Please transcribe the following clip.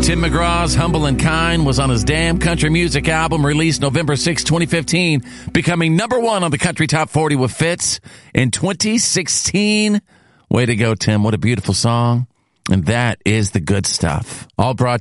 Tim McGraw's Humble and Kind was on his Damn Country Music album released November 6, 2015, becoming number one on the Country Top 40 with Fitz in 2016. Way to go, Tim. What a beautiful song. And that is the good stuff. All brought